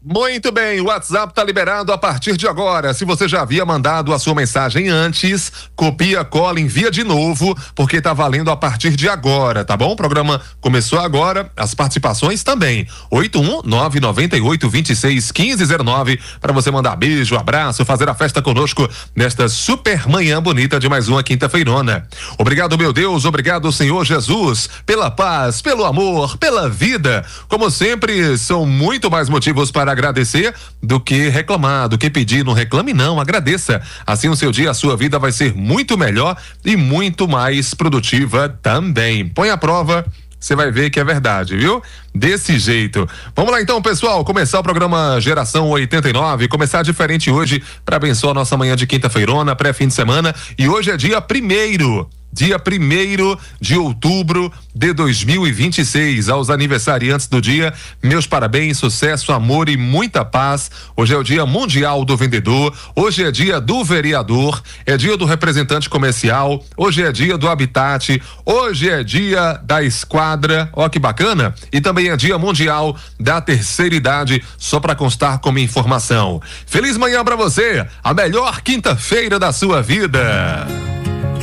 Muito bem, o WhatsApp tá liberado a partir de agora. Se você já havia mandado a sua mensagem antes, copia, cola, envia de novo, porque tá valendo a partir de agora, tá bom? O programa começou agora, as participações também. 81998261509 para você mandar beijo, abraço, fazer a festa conosco nesta super manhã bonita de mais uma quinta-feirona. Obrigado, meu Deus, obrigado, Senhor Jesus, pela paz, pelo amor, pela vida. Como sempre, são muito mais motivos para agradecer do que reclamar, do que pedir. Não reclame não, agradeça. Assim o seu dia, a sua vida vai ser muito melhor e muito mais produtiva também. Põe à prova, você vai ver que é verdade, viu? Desse jeito. Vamos lá então, pessoal, começar o programa Geração 89, começar diferente hoje para abençoar a nossa manhã de quinta-feirona, pré-fim de semana, e hoje é dia 1º de outubro de 2026. Aos aniversariantes do dia, meus parabéns, sucesso, amor e muita paz. Hoje é o dia mundial do vendedor, hoje é dia do vereador, é dia do representante comercial, hoje é dia do habitat, hoje é dia da esquadra, ó que bacana, e também é dia mundial da terceira idade, só para constar como informação. Feliz manhã para você, a melhor quinta-feira da sua vida.